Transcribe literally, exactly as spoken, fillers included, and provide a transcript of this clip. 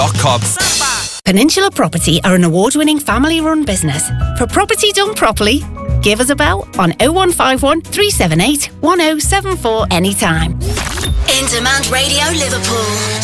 dot com. Peninsula Property are an award-winning family-run business. For property done properly, give us a bell on oh one five one, three seven eight, one oh seven four anytime. In Demand Radio Liverpool.